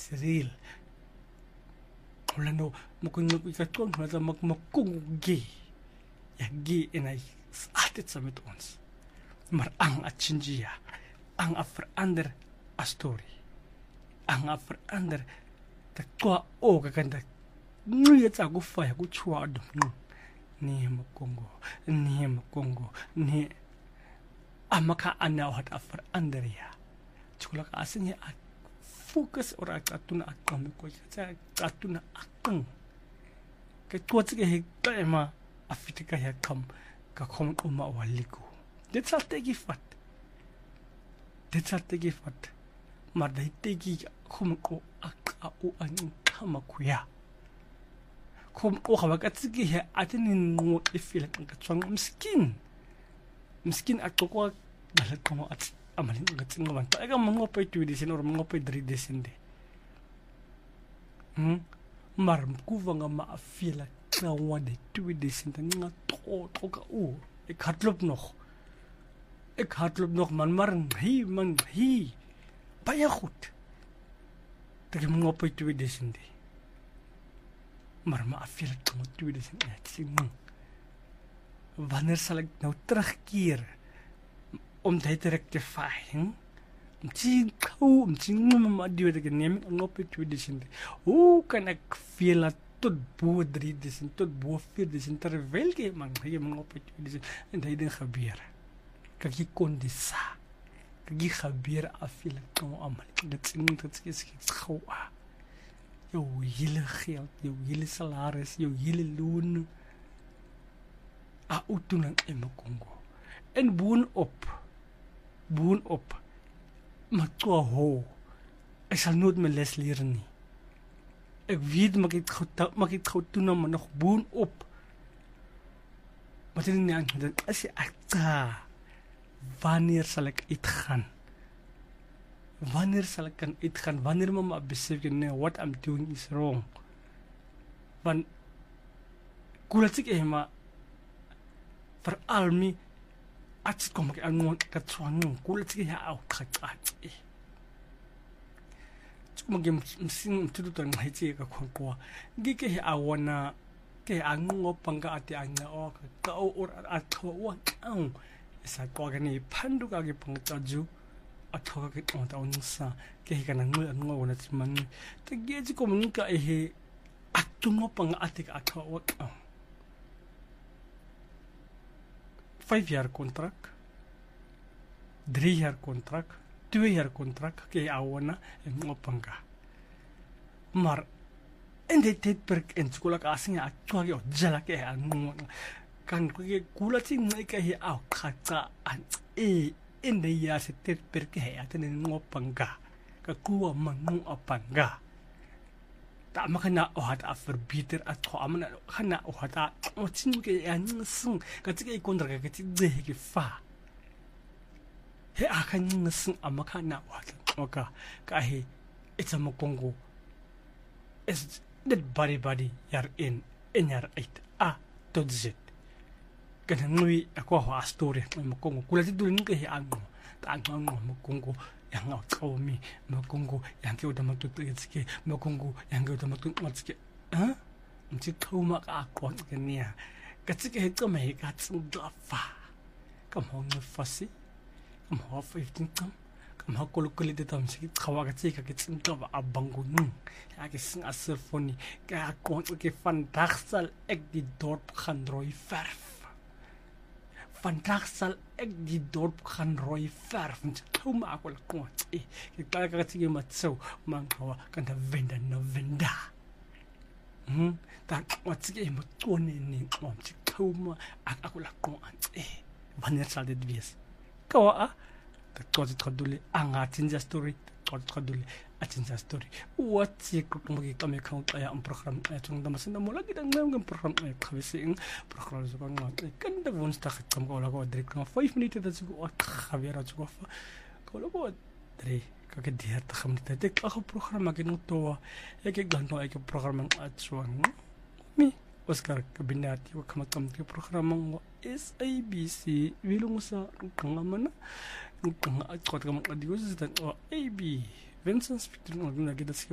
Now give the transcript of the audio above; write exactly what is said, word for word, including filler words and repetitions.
it's real ulano mukung ikatong na magmakung gi ya gi inay atit sa met ons maar ang at chinjia ang a verander a story ang a verander ta kwa o kakanda nguye tsa ku faya ku chwa dum ni makongo ni makongo ni amaka ana hat a verander ya chukula ka asnya a focus ora katuna akam ko tsa katuna akang ke twatsi ke hekma afitika ya kam ka khom uma waliku dit sal tegi fat dit sal tegi fat maar dai tegi khom ko aka o an kama kuya khom ko khawa ka tsiki he atinin ngo ifila ka tswang miskin miskin atoko dala komo at amalin ka tsinga ban ta ga mango pa two desin or mango pa three desin de hm mar ku vanga ma afila trawa de two desin nga to to ka o ek hartloop nog ek hartloop nog man maar hi man hi baie goed dat ek mango pa two desin de maar ma afila trawa two desin ek sien wanneer sal ek nou terugkeer om dit te rectify om te kou om te noem maar die wat ek neem en op het twee decent hoe kan ek veel tot bo drie decent tot bo vier decent terwyl ek man hy man op het twee decent en dit ding gebeur kak jy kon dis sa kak jy gebeur afeel kom almal dit sien dit is gou jou hele geld jou hele salaris jou hele loon a utunan in Kongo en boon op boon op maar toe ho ek sal nooit my les leer nie ek weet maar ek het maar ek het toe maar nog boon op maar dit nie dit as ek ta wanneer sal ek uitgaan wanneer sal ek kan uitgaan wanneer my besef nee what I'm doing is wrong want kulatik eh maar vir al my at kom ek aan ka tswang kulit ya au khatati tsuma gem msing tudu tan haiti ka khonqwa ngike he awona ke ango panga ati anga o ka o or atho wa au sa ko ga ni phandu ka ge pangta ju atho ka ke onta onsa ke he kana ngwe ngo wona tsimang te ge ji ko mnika e he atungo panga ati ka atho wa five jaar contract, drie jaar contract, twee jaar contract, ke awona en ngopanga. Maar in dit tijdperk in school ka asinga atwa yo jala ke anu kan ke kulati ngeke he au khata an e in de ya se tijdperk he atene ngopanga ka kuwa mangu apanga. Ta makana o hat a verbeter at go amana kana o hata o tsinke ya nsing ka tsike ikondra ka tsi ke fa he a ka nsing amakana o hata oka ka he it's a mokongo is that body body yar in in yar eight a tot zit kana ngui akwa ho a story mokongo kula ti dulin ke he ango ta ango mokongo yang au tau mi makungu yang ke udah matut tsike makungu yang ke udah matut tsike ha mti tau ma ka ko ke nia ka tsike he ka mai ka tsin da fa kam ho ne fasi kam ho fifteen kam kam ha ko ko le de tam sik khawa ka tsika ke tsin da ba abangu nu ya ke sing aselfoni ka ko ke vandag sal ek die dorp gaan rooi verf vandag sal ek die dorp gaan rooi verf en toe maar ek wil kom ek kyk ek het iemand so man kawa kan da venda no venda hm dan wat sê moet toe nie om te toe maar ek ek wil kom eh wanneer sal dit wees kawa dat tot het gedule anga tinja story tot gedule atinja story wat sê ko kom ek kom ek kan ya een program het om dan sien dan lagi dan ngam program ek gewissing program so kan ek kan da woensdag kom ko lago drie komma vyf minute dat so gebeur dat so ko lago drie kak dertig minute dit ek 'n program ek nog toe ek ek dan nou ek program at so mi Oscar kabinati wa kama kam ke program S A B C wilong sa kangamana kung at ko kama adigo sa A B Vincent Spitrin na gida